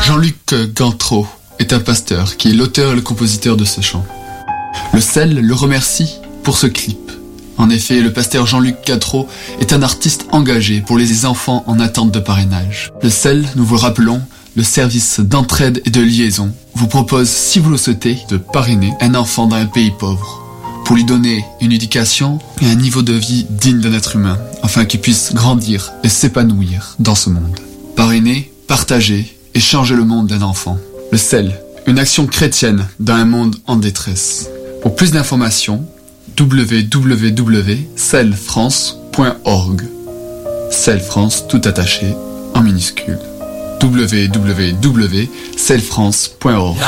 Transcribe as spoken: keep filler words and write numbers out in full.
Jean-Luc Gantreau est un pasteur qui est l'auteur et le compositeur de ce chant. Le C E L le remercie pour ce clip. En effet, le pasteur Jean-Luc Gantreau est un artiste engagé pour les enfants en attente de parrainage. Le C E L, nous vous le rappelons, le service d'entraide et de liaison, vous propose, si vous le souhaitez, de parrainer un enfant dans un pays pauvre, pour lui donner une éducation et un niveau de vie digne d'un être humain, afin qu'il puisse grandir et s'épanouir dans ce monde. Parrainer, partager et changer le monde d'un enfant. Le C E L, une action chrétienne dans un monde en détresse. Pour plus d'informations, w w w point c e l france point org. C E L France tout attaché en minuscule. w w w point c e l france point org.